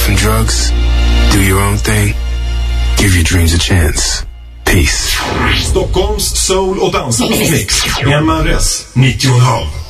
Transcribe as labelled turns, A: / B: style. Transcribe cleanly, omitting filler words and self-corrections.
A: from drugs, do your own thing, give your dreams a chance. Peace.
B: Stockholms soul- och dansmix. MRS 90,5.